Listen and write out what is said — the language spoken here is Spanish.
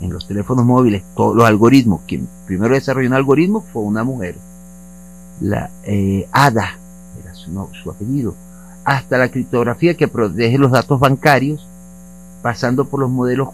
en los teléfonos móviles, todos los algoritmos. Quien primero desarrolló un algoritmo fue una mujer, la Ada, era su apellido, hasta la criptografía que protege los datos bancarios, pasando por los modelos